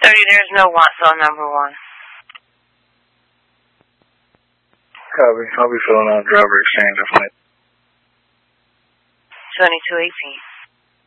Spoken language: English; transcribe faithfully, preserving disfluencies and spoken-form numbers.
thirty, there's no Wattsville number one. Copy. I'll be filling out driver exchange if I twenty-two eighteen.